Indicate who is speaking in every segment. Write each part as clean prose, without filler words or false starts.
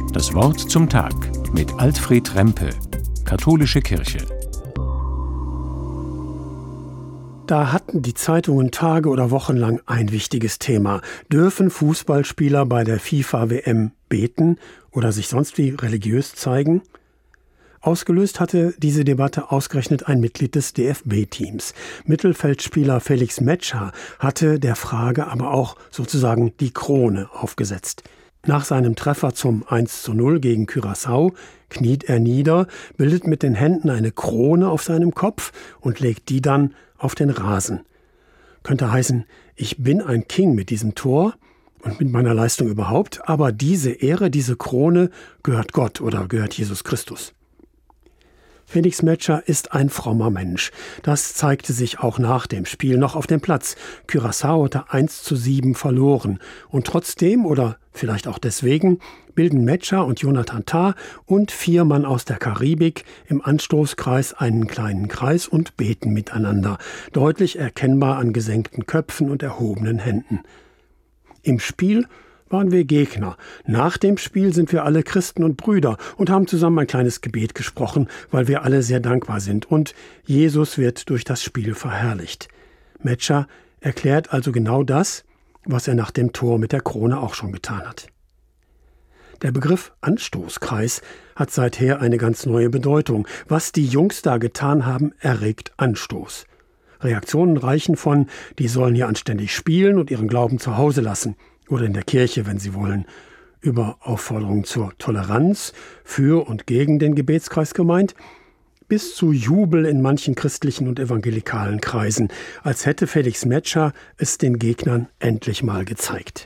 Speaker 1: Das Wort zum Tag mit Alfred Rempe, Katholische Kirche.
Speaker 2: Da hatten die Zeitungen Tage oder Wochen lang ein wichtiges Thema. Dürfen Fußballspieler bei der FIFA-WM beten oder sich sonst wie religiös zeigen? Ausgelöst hatte diese Debatte ausgerechnet ein Mitglied des DFB-Teams. Mittelfeldspieler Felix Metscher hatte der Frage aber auch sozusagen die Krone aufgesetzt. Nach seinem Treffer zum 1:0 gegen Curaçao kniet er nieder, bildet mit den Händen eine Krone auf seinem Kopf und legt die dann auf den Rasen. Könnte heißen, ich bin ein King mit diesem Tor und mit meiner Leistung überhaupt, aber diese Ehre, diese Krone gehört Gott oder gehört Jesus Christus. Felix Metscher ist ein frommer Mensch. Das zeigte sich auch nach dem Spiel noch auf dem Platz. Curaçao hatte 1:7 verloren. Und trotzdem, oder vielleicht auch deswegen, bilden Metscher und Jonathan Tah und 4 Mann aus der Karibik im Anstoßkreis einen kleinen Kreis und beten miteinander. Deutlich erkennbar an gesenkten Köpfen und erhobenen Händen. Im Spiel waren wir Gegner. Nach dem Spiel sind wir alle Christen und Brüder und haben zusammen ein kleines Gebet gesprochen, weil wir alle sehr dankbar sind. Und Jesus wird durch das Spiel verherrlicht. Metscher erklärt also genau das, was er nach dem Tor mit der Krone auch schon getan hat. Der Begriff Anstoßkreis hat seither eine ganz neue Bedeutung. Was die Jungs da getan haben, erregt Anstoß. Reaktionen reichen von, die sollen hier anständig spielen und ihren Glauben zu Hause lassen. Oder in der Kirche, wenn sie wollen, über Aufforderungen zur Toleranz für und gegen den Gebetskreis gemeint, bis zu Jubel in manchen christlichen und evangelikalen Kreisen, als hätte Felix Metscher es den Gegnern endlich mal gezeigt.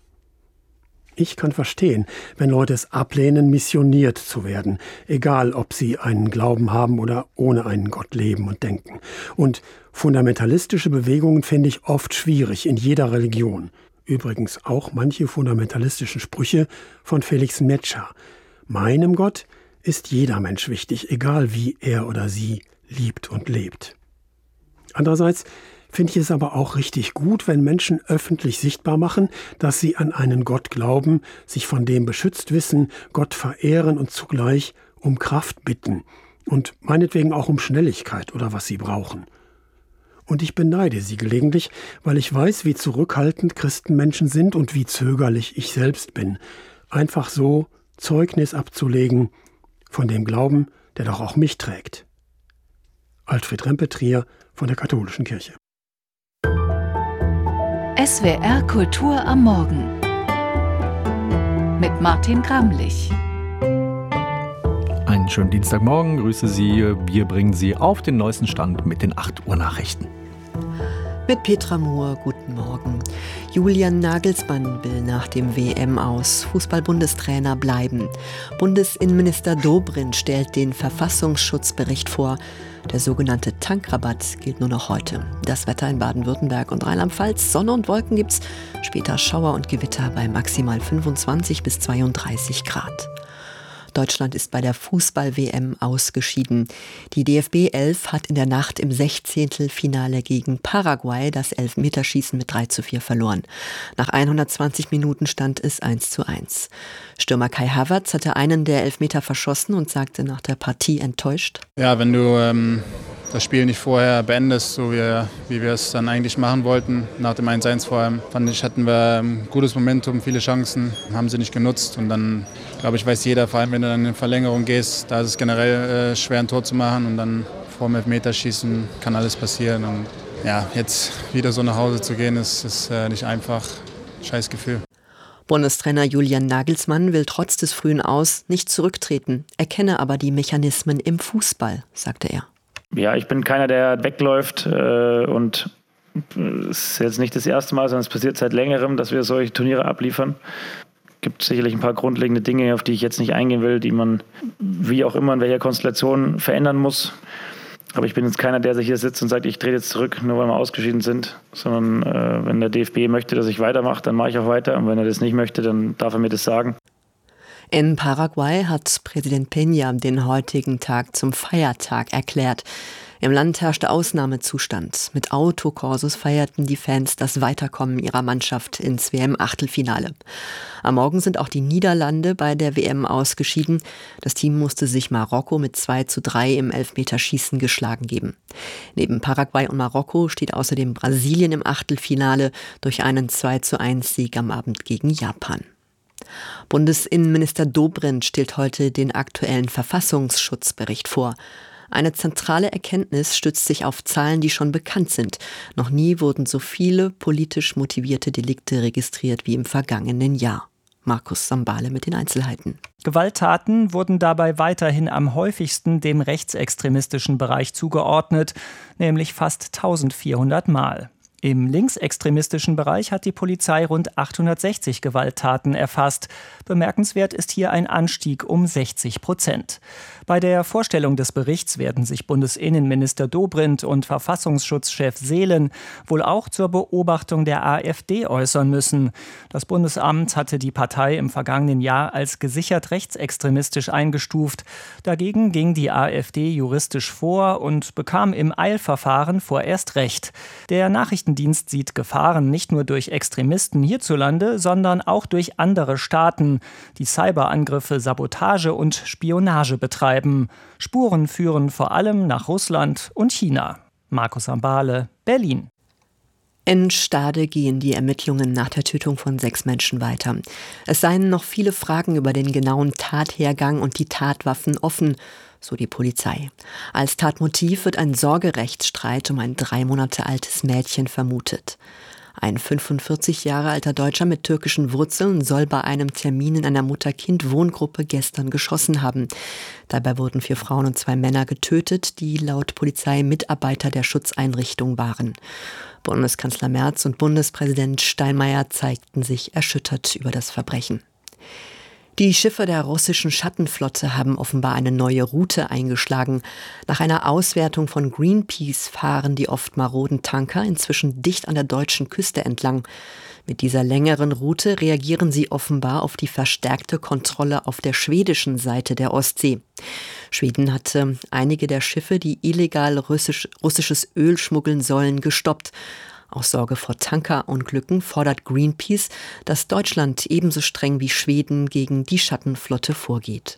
Speaker 2: Ich kann verstehen, wenn Leute es ablehnen, missioniert zu werden, egal ob sie einen Glauben haben oder ohne einen Gott leben und denken. Und fundamentalistische Bewegungen finde ich oft schwierig in jeder Religion. Übrigens auch manche fundamentalistischen Sprüche von Felix Metscher. Meinem Gott ist jeder Mensch wichtig, egal wie er oder sie liebt und lebt. Andererseits finde ich es aber auch richtig gut, wenn Menschen öffentlich sichtbar machen, dass sie an einen Gott glauben, sich von dem beschützt wissen, Gott verehren und zugleich um Kraft bitten und meinetwegen auch um Schnelligkeit oder was sie brauchen. Und ich beneide sie gelegentlich, weil ich weiß, wie zurückhaltend Christenmenschen sind und wie zögerlich ich selbst bin. Einfach so Zeugnis abzulegen von dem Glauben, der doch auch mich trägt. Alfred Rempe, Trier von der Katholischen Kirche.
Speaker 3: SWR Kultur am Morgen mit Martin Gramlich.
Speaker 4: Einen schönen Dienstagmorgen, grüße Sie. Wir bringen Sie auf den neuesten Stand mit den 8 Uhr Nachrichten.
Speaker 5: Mit Petra Mohr, guten Morgen. Julian Nagelsmann will nach dem WM-Aus Fußball-Bundestrainer bleiben. Bundesinnenminister Dobrindt stellt den Verfassungsschutzbericht vor. Der sogenannte Tankrabatt gilt nur noch heute. Das Wetter in Baden-Württemberg und Rheinland-Pfalz. Sonne und Wolken gibt's. Später Schauer und Gewitter bei maximal 25 bis 32 Grad. Deutschland ist bei der Fußball-WM ausgeschieden. Die DFB 11 hat in der Nacht im 16. Finale gegen Paraguay das Elfmeterschießen mit 3:4 verloren. Nach 120 Minuten stand es 1:1. Stürmer Kai Havertz hatte einen der Elfmeter verschossen und sagte nach der Partie enttäuscht:
Speaker 6: Ja, wenn du das Spiel nicht vorher beendest, so wie wir es dann eigentlich machen wollten, nach dem 1:1 vor allem, fand ich, hatten wir ein gutes Momentum, viele Chancen, haben sie nicht genutzt. Und dann, glaube ich, weiß jeder, vor allem wenn du dann in Verlängerung gehst, da ist es generell schwer, ein Tor zu machen. Und dann vor dem Elfmeterschießen kann alles passieren. Und ja, jetzt wieder so nach Hause zu gehen, ist nicht einfach. Scheiß Gefühl.
Speaker 5: Bundestrainer Julian Nagelsmann will trotz des frühen Aus nicht zurücktreten, erkenne aber die Mechanismen im Fußball, sagte er.
Speaker 7: Ja, ich bin keiner, der wegläuft und es ist jetzt nicht das erste Mal, sondern es passiert seit längerem, dass wir solche Turniere abliefern. Es gibt sicherlich ein paar grundlegende Dinge, auf die ich jetzt nicht eingehen will, die man wie auch immer in welcher Konstellation verändern muss. Aber ich bin jetzt keiner, der sich hier sitzt und sagt, ich trete jetzt zurück, nur weil wir ausgeschieden sind. Sondern wenn der DFB möchte, dass ich weitermache, dann mache ich auch weiter. Und wenn er das nicht möchte, dann darf er mir das sagen.
Speaker 5: In Paraguay hat Präsident Peña den heutigen Tag zum Feiertag erklärt. Im Land herrschte Ausnahmezustand. Mit Autokorsos feierten die Fans das Weiterkommen ihrer Mannschaft ins WM-Achtelfinale. Am Morgen sind auch die Niederlande bei der WM ausgeschieden. Das Team musste sich Marokko mit 2:3 im Elfmeterschießen geschlagen geben. Neben Paraguay und Marokko steht außerdem Brasilien im Achtelfinale durch einen 2:1-Sieg am Abend gegen Japan. Bundesinnenminister Dobrindt stellt heute den aktuellen Verfassungsschutzbericht vor. Eine zentrale Erkenntnis stützt sich auf Zahlen, die schon bekannt sind. Noch nie wurden so viele politisch motivierte Delikte registriert wie im vergangenen Jahr. Markus Sambale mit den Einzelheiten.
Speaker 8: Gewalttaten wurden dabei weiterhin am häufigsten dem rechtsextremistischen Bereich zugeordnet, nämlich fast 1400 Mal. Im linksextremistischen Bereich hat die Polizei rund 860 Gewalttaten erfasst. Bemerkenswert ist hier ein Anstieg um 60%. Bei der Vorstellung des Berichts werden sich Bundesinnenminister Dobrindt und Verfassungsschutzchef Seelen wohl auch zur Beobachtung der AfD äußern müssen. Das Bundesamt hatte die Partei im vergangenen Jahr als gesichert rechtsextremistisch eingestuft. Dagegen ging die AfD juristisch vor und bekam im Eilverfahren vorerst Recht. Der Nachrichtendienst sieht Gefahren nicht nur durch Extremisten hierzulande, sondern auch durch andere Staaten, die Cyberangriffe, Sabotage und Spionage betreiben. Spuren führen vor allem nach Russland und China. Markus Sambale, Berlin.
Speaker 5: In Stade gehen die Ermittlungen nach der Tötung von 6 Menschen weiter. Es seien noch viele Fragen über den genauen Tathergang und die Tatwaffen offen, so die Polizei. Als Tatmotiv wird ein Sorgerechtsstreit um ein 3 Monate altes Mädchen vermutet. Ein 45 Jahre alter Deutscher mit türkischen Wurzeln soll bei einem Termin in einer Mutter-Kind-Wohngruppe gestern geschossen haben. Dabei wurden 4 Frauen und 2 Männer getötet, die laut Polizei Mitarbeiter der Schutzeinrichtung waren. Bundeskanzler Merz und Bundespräsident Steinmeier zeigten sich erschüttert über das Verbrechen. Die Schiffe der russischen Schattenflotte haben offenbar eine neue Route eingeschlagen. Nach einer Auswertung von Greenpeace fahren die oft maroden Tanker inzwischen dicht an der deutschen Küste entlang. Mit dieser längeren Route reagieren sie offenbar auf die verstärkte Kontrolle auf der schwedischen Seite der Ostsee. Schweden hatte einige der Schiffe, die illegal russisches Öl schmuggeln sollen, gestoppt. Aus Sorge vor Tankerunglücken fordert Greenpeace, dass Deutschland ebenso streng wie Schweden gegen die Schattenflotte vorgeht.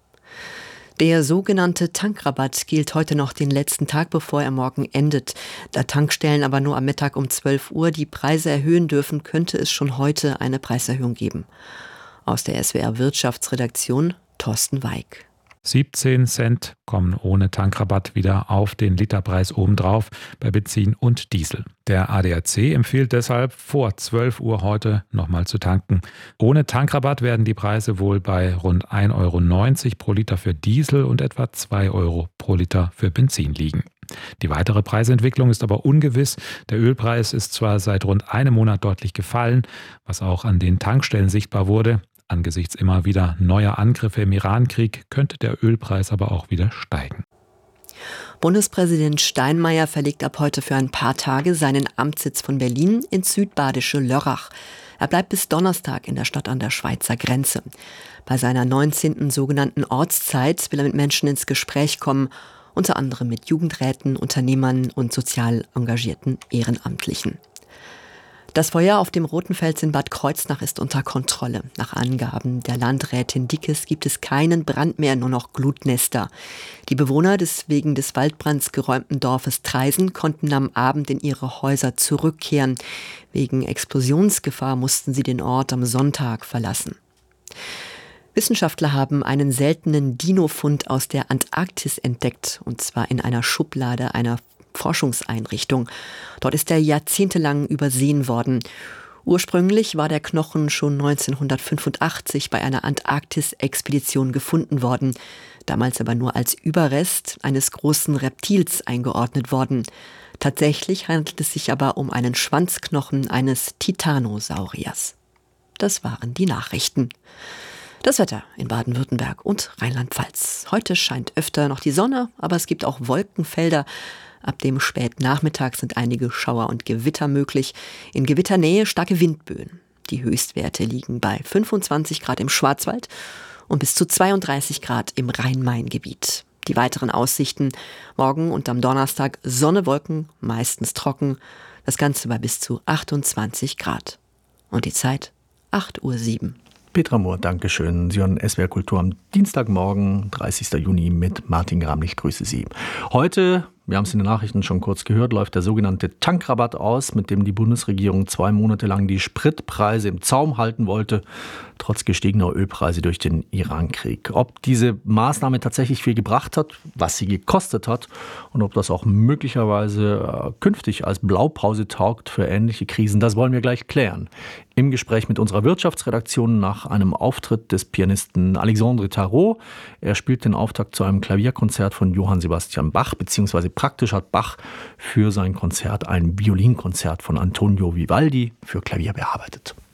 Speaker 5: Der sogenannte Tankrabatt gilt heute noch den letzten Tag, bevor er morgen endet. Da Tankstellen aber nur am Mittag um 12 Uhr die Preise erhöhen dürfen, könnte es schon heute eine Preiserhöhung geben. Aus der SWR Wirtschaftsredaktion Thorsten Weig.
Speaker 9: 17 Cent kommen ohne Tankrabatt wieder auf den Literpreis obendrauf bei Benzin und Diesel. Der ADAC empfiehlt deshalb, vor 12 Uhr heute nochmal zu tanken. Ohne Tankrabatt werden die Preise wohl bei rund 1,90 € pro Liter für Diesel und etwa 2 € pro Liter für Benzin liegen. Die weitere Preisentwicklung ist aber ungewiss. Der Ölpreis ist zwar seit rund einem Monat deutlich gefallen, was auch an den Tankstellen sichtbar wurde. Angesichts immer wieder neuer Angriffe im Iran-Krieg könnte der Ölpreis aber auch wieder steigen.
Speaker 5: Bundespräsident Steinmeier verlegt ab heute für ein paar Tage seinen Amtssitz von Berlin ins südbadische Lörrach. Er bleibt bis Donnerstag in der Stadt an der Schweizer Grenze. Bei seiner 19. sogenannten Ortszeit will er mit Menschen ins Gespräch kommen, unter anderem mit Jugendräten, Unternehmern und sozial engagierten Ehrenamtlichen. Das Feuer auf dem Roten Fels in Bad Kreuznach ist unter Kontrolle. Nach Angaben der Landrätin Dickes gibt es keinen Brand mehr, nur noch Glutnester. Die Bewohner des wegen des Waldbrands geräumten Dorfes Traisen konnten am Abend in ihre Häuser zurückkehren. Wegen Explosionsgefahr mussten sie den Ort am Sonntag verlassen. Wissenschaftler haben einen seltenen Dino-Fund aus der Antarktis entdeckt, und zwar in einer Schublade einer Forschungseinrichtung. Dort ist er jahrzehntelang übersehen worden. Ursprünglich war der Knochen schon 1985 bei einer Antarktis-Expedition gefunden worden, damals aber nur als Überrest eines großen Reptils eingeordnet worden. Tatsächlich handelt es sich aber um einen Schwanzknochen eines Titanosauriers. Das waren die Nachrichten. Das Wetter in Baden-Württemberg und Rheinland-Pfalz. Heute scheint öfter noch die Sonne, aber es gibt auch Wolkenfelder. Ab dem Spätnachmittag sind einige Schauer und Gewitter möglich. In Gewitternähe starke Windböen. Die Höchstwerte liegen bei 25 Grad im Schwarzwald und bis zu 32 Grad im Rhein-Main-Gebiet. Die weiteren Aussichten: morgen und am Donnerstag Sonne, Wolken, meistens trocken. Das Ganze bei bis zu 28 Grad. Und die Zeit 8:07 Uhr.
Speaker 4: Petra Mohr, Dankeschön. Sie hören SWR Kultur am Dienstagmorgen, 30. Juni mit Martin Gramlich. Grüße Sie. Heute, wir haben es in den Nachrichten schon kurz gehört, läuft der sogenannte Tankrabatt aus, mit dem die Bundesregierung 2 Monate lang die Spritpreise im Zaum halten wollte, trotz gestiegener Ölpreise durch den Irankrieg. Ob diese Maßnahme tatsächlich viel gebracht hat, was sie gekostet hat und ob das auch möglicherweise künftig als Blaupause taugt für ähnliche Krisen, das wollen wir gleich klären. Im Gespräch mit unserer Wirtschaftsredaktion nach einem Auftritt des Pianisten Alexandre Tarot. Er spielt den Auftakt zu einem Klavierkonzert von Johann Sebastian Bach, beziehungsweise praktisch hat Bach für sein Konzert ein Violinkonzert von Antonio Vivaldi für Klavier bearbeitet.